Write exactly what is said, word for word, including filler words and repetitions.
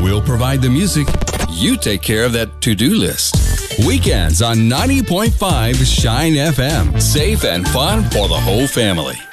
We'll provide the music. You take care of that to-do list. Weekends on ninety point five Shine F M. Safe and fun for the whole family.